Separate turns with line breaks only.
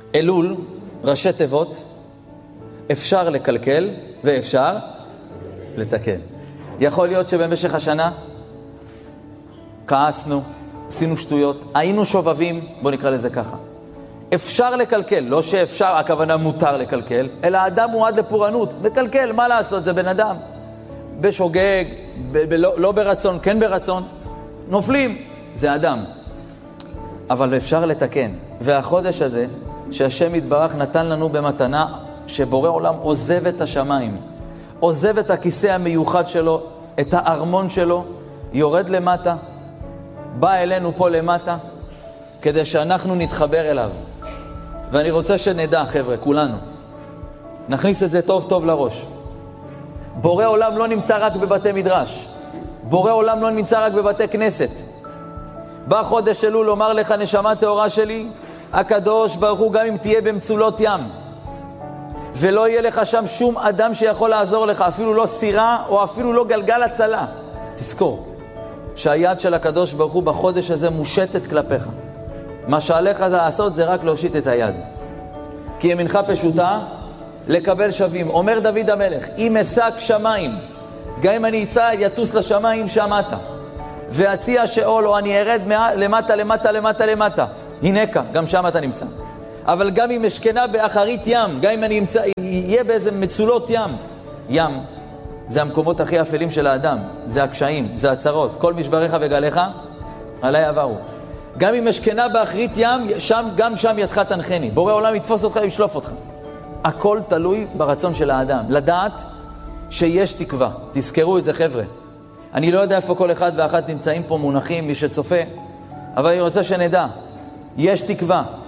אלול, ראשי תיבות, אפשר לקלקל ואפשר לתקן. יכול להיות שבמשך השנה כעסנו, עשינו שטויות, היינו שובבים, בוא נקרא לזה ככה. אפשר לקלקל, לא שאפשר, הכוונה מותר לקלקל, אלא האדם מועד לפורענות, מקלקל, מה לעשות, זה בן אדם. בשוגג, לא ברצון, כן ברצון, נופלים, זה אדם. אבל אפשר לתקן. והחודש הזה, שהשם יתברך נתן לנו במתנה, שבורא עולם עוזב את השמיים, עוזב את הכיסא המיוחד שלו, את הארמון שלו, יורד למטה, בא אלינו פה למטה, כדי שאנחנו נתחבר אליו. ואני רוצה שנדע, חבר'ה, כולנו, נכניס את זה טוב טוב לראש. בורא עולם לא נמצא רק בבתי מדרש. בורא עולם לא נמצא רק בבתי כנסת. בא חודש אלול לומר לך, נשמה טהורה שלי, הקדוש ברוך הוא, גם אם תהיה במצולות ים, ולא יהיה לך שם שום אדם שיכול לעזור לך, אפילו לא סירה או אפילו לא גלגל הצלה, תזכור שהיד של הקדוש ברוך הוא בחודש הזה מושטת כלפיך. מה שעליך לעשות זה רק להושיט את היד, כי ימינך פשוטה לקבל שווים. אומר דוד המלך, אם אשק שמיים, גם אם אני יטוס לשמיים שמעת, והציע שאול, או אני ארד למטה למטה למטה למטה, הנקה, גם שם אתה נמצא. אבל גם אם אשכנה באחרית ים, גם אם אני יהיה באיזה מצולות ים זה המקומות הכי אפלים של האדם, זה הקשיים, זה הצרות, כל משבריך וגליך עליי עברו. גם אם אשכנה באחרית ים, גם שם ידך תנחני, בורא עולם יתפוס אותך וישלוף אותך. הכל תלוי ברצון של האדם, לדעת שיש תקווה. תזכרו את זה, חבר'ה. אני לא יודע איפה כל אחד ואחת נמצאים פה מונחים, מי שצופה, אבל אני רוצה שנדע, יש תקווה.